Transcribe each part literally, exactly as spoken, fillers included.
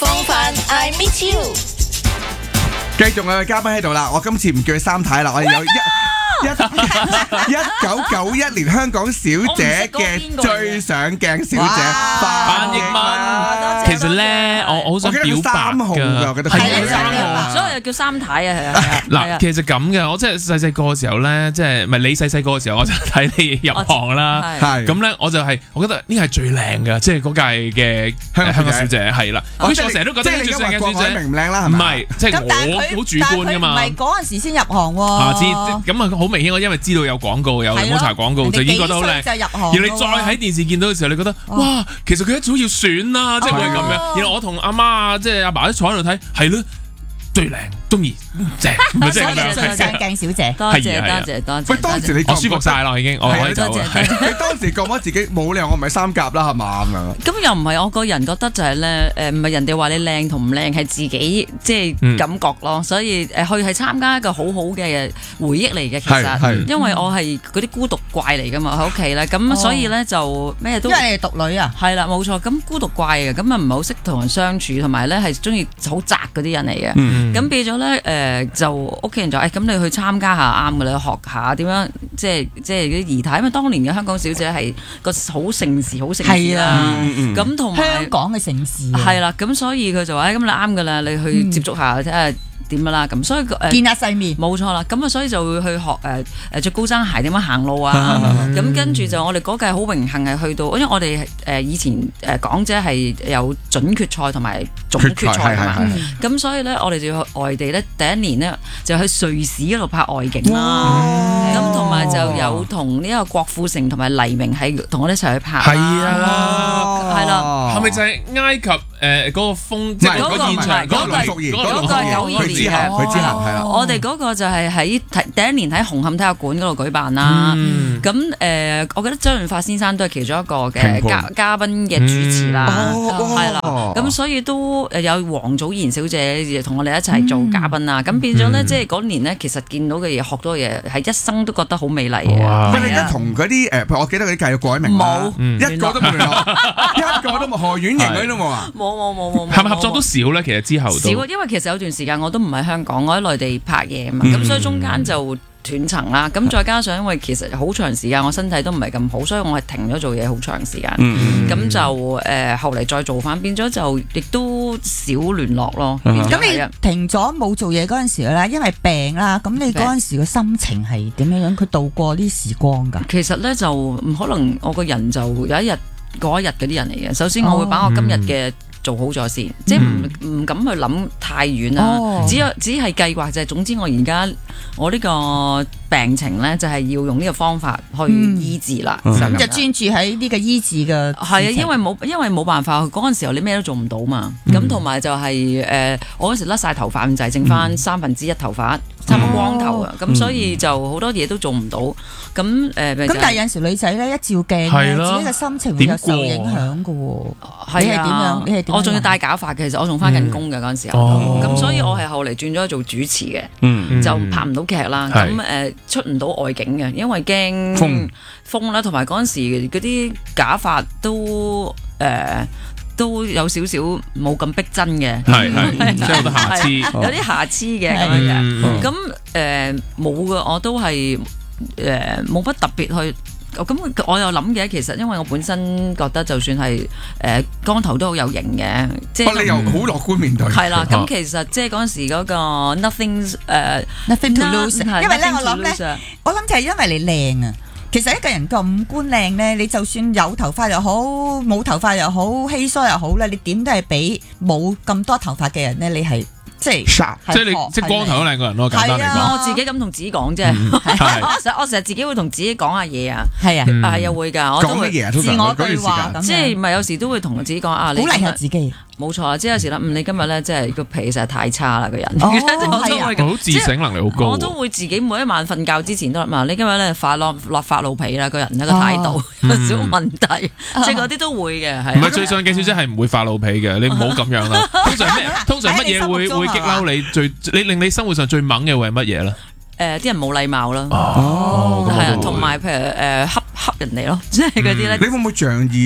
風範 I miss you。 繼續我嘅嘉賓喺度啦，我今次唔叫佢三太啦，我哋有一。一一九九一年香港小姐嘅最上鏡小姐范逸文，其實咧我我好想表白㗎， 我覺得係係三啊， 號。 所以又叫三太啊，係啊。 嗱，其實咁嘅，我即係細細個嘅時候咧，即係唔係你細細個嘅時候，我就睇你入行啦。 係咁咧，我就係我覺得呢個係最靚嘅，即係嗰屆嘅香港小姐係啦。我成日都覺得最上鏡小姐明唔靚啦，係唔咪？ 係，即係咁但係佢我好主觀㗎嘛。 但係佢唔係嗰陣時先入行喎。 啊知咁啊，好明顯，我因為知道有廣告有檸檬茶廣告，就已經覺得好靚。 就入行。 而你再喺電視見到嘅時候，你覺得哇，其實佢一早要選啦，即係會係咁樣。然後我同阿媽啊，即係阿爸都坐喺度睇，係咯，最靚，中意，正，咪即係咁樣。 最上鏡小姐， 多謝多謝多謝。 喂，當時你我舒服晒啦，已經，我可以走啦。 你當時覺得自己冇理由，我唔係三甲啦，係嘛咁樣。 咁又唔係，我個人覺得就係咧，誒唔係人哋話你靚同唔靚，係自己即係感覺咯。所以誒去係參加一個好好嘅回憶嚟嘅，其實，因為我係嗰啲孤獨怪嚟噶嘛，喺屋企咧，咁所以咧就咩都。 因為你係獨女啊。 係啦，冇錯。咁孤獨怪嘅，咁啊唔係好識同人相處，同埋咧係中意好宅嗰啲人嚟嘅。咁變咗咧誒，就屋企人就誒咁你去參加下啱嘅啦，學下點樣即係即係啲儀態，因為當年嘅香港小姐係個好盛事，好盛事啦。咁同埋香港嘅盛事係啦，咁所以佢就話誒咁你啱嘅啦，你去接觸下睇下點啦。咁所以誒見下世面， 冇錯啦。咁啊，所以就會去學誒誒著高踭鞋點樣行路啊。咁跟住就我哋嗰屆好榮幸係去到，因為我哋誒以前誒港姐係有準決賽同埋總決賽㗎嘛。咁所以咧，我哋就要去外地咧，第一年咧就去瑞士嗰度拍外景啦。咁同埋就有同呢個郭富城同埋黎明喺同我哋一齊去拍。 係啊， 係啦。 係咪就係埃及誒嗰個風即係嗰個現場嗰個龍淑儀， 嗰個係九二年之後，佢之後係啦。 我哋嗰個就係喺第一年喺紅磡體育館嗰度舉辦啦。咁誒，我覺得周潤發先生都係其中一個嘅嘉嘉賓嘅主持啦，係啦。咁所以都誒有黃祖賢小姐同我哋一齊做嘉賓啦。咁變咗咧，即係嗰年咧，其實見到嘅嘢、學到嘅嘢，係一生都覺得好美麗嘅。 喂，你而家同嗰啲誒，我記得嗰啲繼續改名冇， 一個都冇聯絡，一個都冇，何婉瑩嗰啲都冇啊？ 冇冇冇冇。 係咪合作都少咧？其實之後都少，因為其實有段時間我都唔喺香港，我喺內地拍嘢啊嘛，咁、嗯、所以中間就斷層啦。咁再加上因為其實好長時間我身體都唔係咁好，所以我係停咗做嘢好長時間。咁、嗯、就誒、呃、後嚟再做翻，變咗就亦都少聯絡咯。咁、嗯、 你停咗冇做嘢嗰陣時咧，因為病啦，咁你嗰陣時個心情係點樣樣？佢度過啲時光㗎？ 其實咧就唔可能，我個人就有一日過一日嗰啲人嚟嘅。首先我會把我今日嘅做好咗先，即係唔唔敢去諗太遠啦。哦、只有只係計劃就係，總之我而家我呢個病情咧，就係要用呢個方法去醫治啦。 咁、嗯、就專注喺呢個醫治嘅。係啊，因為冇因為冇辦法，嗰陣時候你咩都做唔到嘛。咁同埋就係、是、誒、呃，我嗰時甩晒頭髮咁滯，剩翻三分之一頭髮。差唔多光頭啊，咁、嗯、所以就好多嘢都做唔到。咁誒，咁、呃、但係有陣時女仔咧一照鏡咧，自己嘅心情會有受影響嘅喎。你係點樣？你係點樣？ 我仲要戴假髮嘅，其實我仲翻緊工嘅嗰陣時候。咁、嗯、所以我係後嚟轉咗做主持嘅，嗯、就拍唔到劇啦。咁誒、呃、出唔到外景嘅，因為驚風風啦，同埋嗰陣時嗰啲假髮都誒。呃都有少少冇咁逼真嘅， 係係，即係有啲瑕疵， 有啲瑕疵嘅咁樣嘅。咁誒冇嘅，我都係誒冇乜特別去。咁我又諗嘅，其實因為我本身覺得就算係誒光頭都好有型嘅，即係你又好樂觀面對。 係啦，咁其實即係嗰陣時嗰個 nothing 誒 nothing to lose，因為咧我諗咧，我諗就係因為你靚啊。其實一個人個五官靚咧，你就算有頭髮又好，冇頭髮又好，稀疏又好咧，你點都係比冇咁多頭髮嘅人咧，你係即係即係你即係光頭都靚個人咯，簡單嚟講。 我自己咁同自己講啫，我成我成日自己會同自己講下嘢啊，係啊，係啊會㗎，我都會自我對話咁，即係唔係有時都會同自己講啊，鼓勵下自己。 冇錯啊，即係有時諗，嗯，你今日咧，即係個脾實在太差啦，個人。 哦， 係好自省能力好高。 我都會自己每一晚瞓覺之前都諗，你今日咧發落落發老脾啦，個人一個態度有少問題，即係嗰啲都會嘅。係。 唔係最上鏡小姐係唔會發老脾嘅，你唔好咁樣啦。通常咩？通常乜嘢會會激嬲你最？你令你生活上最猛嘅會係乜嘢咧？ 誒，啲人冇禮貌啦。 哦， 係啊，同埋譬如誒恰恰人哋咯，即係嗰啲咧。 你會唔會仗義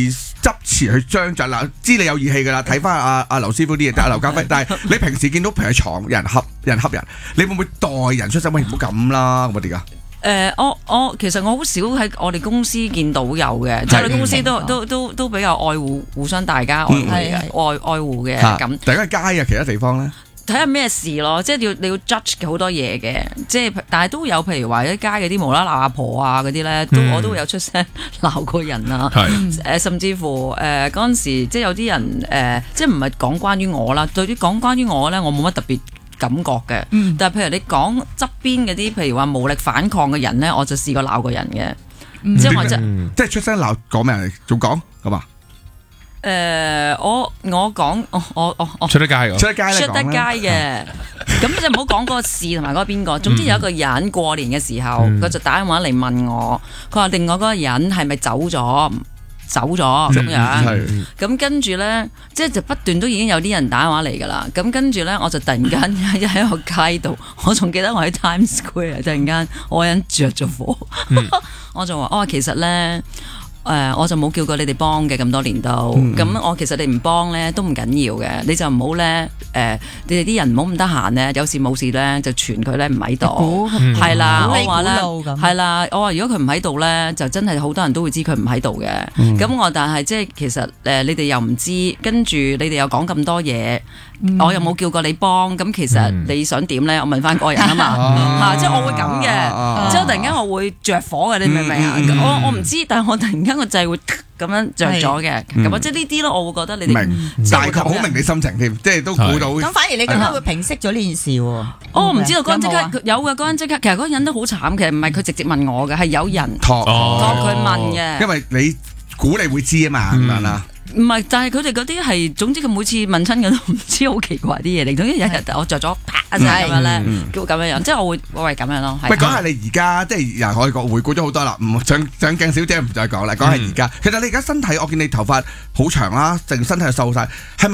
執詞去將就嗱，知你有義氣㗎啦，睇翻阿阿劉師傅啲嘢，但係劉家輝，但係你平時見到譬如喺床有人恰有人恰人，你會唔會代人出聲？喂，唔好咁啦，咁我哋㗎。 誒、呃，我我其實我好少喺我哋公司見到有嘅，即係我哋公司都都都都比較愛護互相大家愛護嘅、嗯、愛愛護嘅咁。 大家喺街啊，其他地方咧？ 睇下咩事咯，即係要你要 judge 好多嘢嘅，即係但係都有譬如話喺街嗰啲無啦啦鬧阿婆啊嗰啲咧，都、嗯、我都會有出聲鬧過人啊。誒、呃、甚至乎誒嗰陣時，即係有啲人誒、呃，即係唔係講關於我啦，對於講關於我咧，我冇乜特別感覺嘅，嗯、但係譬如你講側邊嗰啲，譬如話無力反抗嘅人咧，我就試過鬧過人嘅，嗯、即係我就、嗯、 即係出聲鬧講咩人仲講咁啊？ 誒、呃，我我講，我我我出得街嘅， 出得街出得街嘅，咁就唔好講嗰個事同埋嗰個邊個。總之有一個人過年嘅時候，佢、嗯、就打電話嚟問我，佢話另外嗰個人係咪走咗？走咗咁樣，咁、嗯、跟住咧，即係就不斷都已經有啲人打電話嚟噶啦。咁跟住咧，我就突然間喺喺個街度，我仲記得我喺 Times Square，突然間我個人着咗火，嗯、我就話：我話其實咧。誒、呃，我就冇叫過你哋幫嘅咁多年都，咁、嗯、我其實你唔幫咧都唔緊要嘅，你就唔好咧誒，你哋啲人唔好咁得閒咧，有事冇事咧就傳佢咧唔喺度，係啦，我話咧係啦，我話如果佢唔喺度咧，就真係好多人都會知佢唔喺度嘅。咁、嗯、我但係即係其實誒、呃，你哋又唔知，跟住你哋又講咁多嘢，嗯、我又冇叫過你幫，咁其實你想點咧？我問翻個人啊嘛，嚇，即係我會咁嘅，之後、啊、突然間我會着火嘅，你明唔明啊？嗯、我我唔知，但係我突然間。個掣會咁樣着咗嘅，咁啊即係呢啲咯，我會覺得你哋明，大概好明你心情添，即係都估到。 咁反而你覺得會平息咗呢件事喎？ 我唔知道嗰陣即刻有嘅，嗰陣即刻，其實嗰個人都好慘，其實唔係佢直接問我嘅，係有人託託佢問嘅。 因為你估你會知啊嘛，咁樣啦。 唔係，但係佢哋嗰啲係，總之佢每次問親嘅都唔知好奇怪啲嘢嚟，總之有一日我着咗啪一聲咁樣咧，叫咁樣樣，即係我會我係咁樣咯。 喂，講下你而家即係人外國回顧咗好多啦，唔上上鏡小姐唔再講啦，講下而家。其實你而家身體，我見你頭髮好長啦，成身體瘦晒，係咪？